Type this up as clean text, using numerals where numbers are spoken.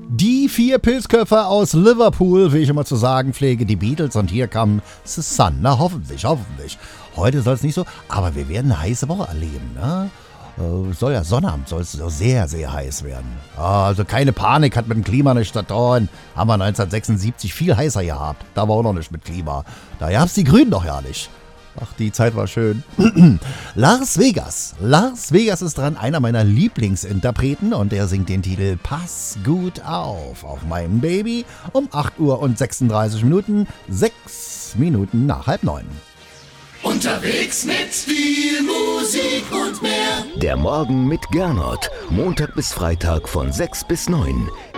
Die 4 Pilzköpfe aus Liverpool, wie ich immer zu sagen pflege, die Beatles, und hier kam The Sun. Na, hoffentlich. Heute soll es nicht so, aber wir werden eine heiße Woche erleben, ne? Soll ja Sonnabend, soll es sehr, sehr heiß werden. Also keine Panik, hat mit dem Klima nichts zu tun. Haben wir 1976 viel heißer gehabt. Da war auch noch nicht mit Klima. Da gab's die Grünen doch ja nicht. Ach, die Zeit war schön. Las Vegas. Las Vegas ist dran, einer meiner Lieblingsinterpreten, und er singt den Titel Pass gut auf meinem Baby um 8 Uhr und 36 Minuten, 6 Minuten nach 8:30. Unterwegs mit viel Musik und mehr. Der Morgen mit Gernot. Montag bis Freitag von 6 bis 9.